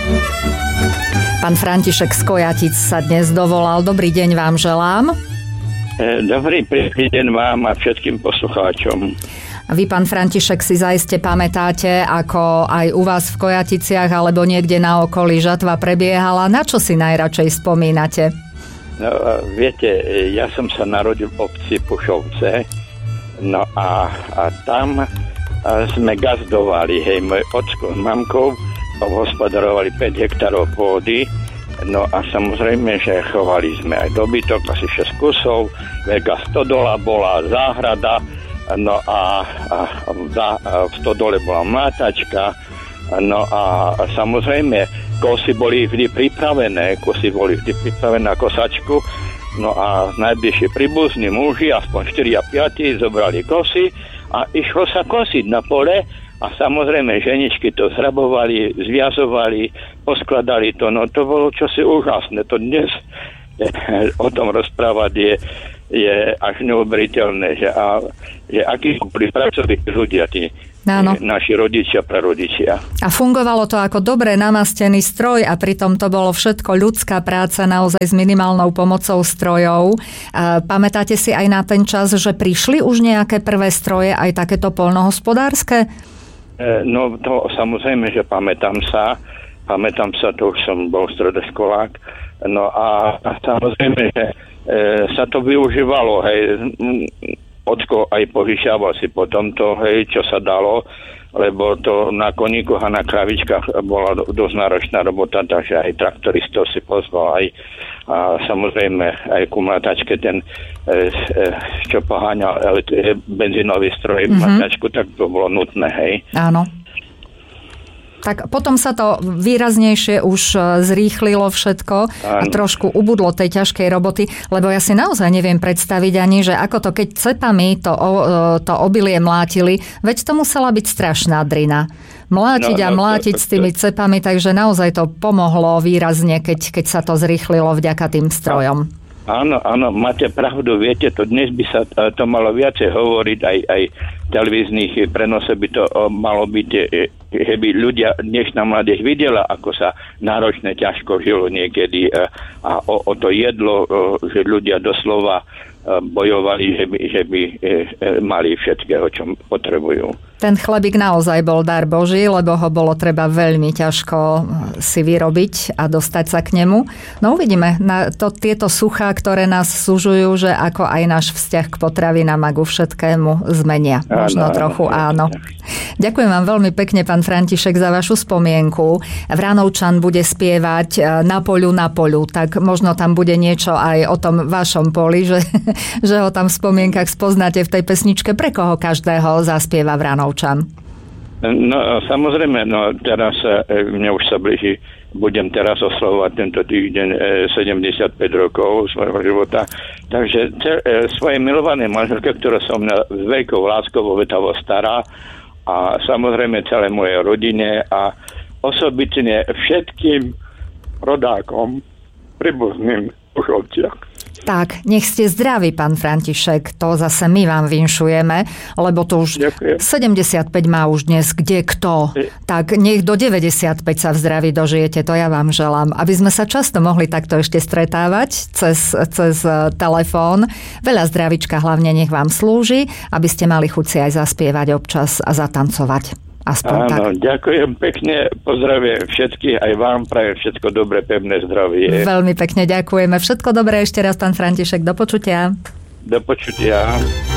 Pán František z Kojatic sa dnes dovolal. Dobrý deň vám želám. Dobrý deň vám a všetkým poslucháčom. Vy, pán František, si zaiste pamätáte, ako aj u vás v Kojaticiach alebo niekde na okolí žatva prebiehala. Na čo si najradšej spomínate? No, viete, ja som sa narodil v obci Pušovce, no a tam sme gazdovali, hej, môj ocko s mamkou obhospodarovali 5 hektárov pôdy, no a samozrejme, že chovali sme aj dobytok, asi 6 kusov, veľká stodola bola, záhrada, no a v stodole bola mlátačka, no a samozrejme, kosy boli vždy pripravené na kosačku, no a najbližšie príbuzní muži, aspoň 4 a 5, zobrali kosy a išlo sa kosiť na pole a samozrejme ženičky to zhrabovali, zviazovali, poskladali to, no to bolo čosi úžasné. To dnes o tom rozprávať je až neuveriteľné, že akí boli pracovní ľudia, tí naši rodičia, prarodičia. A fungovalo to ako dobre namastený stroj a pritom to bolo všetko ľudská práca naozaj s minimálnou pomocou strojov. Pamätáte si aj na ten čas, že prišli už nejaké prvé stroje, aj takéto poľnohospodárske? No to samozrejme, že pamätám sa, to už som bol stredoškolák, no a samozrejme, že sa to využívalo, hej, ocko aj požičiaval si potom to, hej, čo sa dalo, lebo to na koníkoch a na kravičkách bola dosť náročná robota, takže aj traktoristov si pozval, aj a samozrejme aj ku mlátačke ten, čo poháňal benzínový stroj mlátačku, tak to bolo nutné, hej. Áno. Tak potom sa to výraznejšie už zrýchlilo všetko a trošku ubudlo tej ťažkej roboty, lebo ja si naozaj neviem predstaviť ani, že ako to keď cepami to obilie mlátili, veď to musela byť strašná drina. Mlátiť s tými cepami, takže naozaj to pomohlo výrazne, keď sa to zrýchlilo vďaka tým strojom. Áno, máte pravdu, viete, to dnes by sa to malo viacej hovoriť, aj televíznych prenosov by to malo byť, že by ľudia, dnešná mládež videla, ako sa náročne ťažko žilo niekedy a o to jedlo, že ľudia doslova bojovali, že by mali všetkého, čo potrebujú. Ten chlebík naozaj bol dar Boží, lebo ho bolo treba veľmi ťažko si vyrobiť a dostať sa k nemu. No uvidíme, tieto suchá, ktoré nás súžujú, že ako aj náš vzťah k potravinám a ku všetkému zmenia. Možno trochu áno. Ďakujem vám veľmi pekne, pán František, za vašu spomienku. Vránovčan bude spievať Na poľu, tak možno tam bude niečo aj o tom vašom poli, že ho tam v spomienkach spoznáte v tej pesničke. Pre koho každého zaspieva Vránovčan? No samozrejme, teraz mne už sa blíži, budem teraz oslavovať tento týždeň 75 rokov svojho života. Takže svoje milované manželke, ktoré som s veľkou láskou obetavo stará, a samozrejme celé mojej rodine a osobitne všetkým rodákom príbuzným Pušovciach. Tak, nech ste zdraví, pán František, to zase my vám vinšujeme, lebo to už ďakujem. 75 má už dnes kde kto. Tak nech do 95 sa v zdraví dožijete, to ja vám želám. Aby sme sa často mohli takto ešte stretávať cez telefón. Veľa zdravička hlavne nech vám slúži, aby ste mali chuť si aj zaspievať občas a zatancovať. Áno, ďakujem pekne, pozdravujem všetkých, aj vám prajem všetko dobré, pevné zdravie. Veľmi pekne ďakujeme, všetko dobré ešte raz, pán František, do počutia. Do počutia.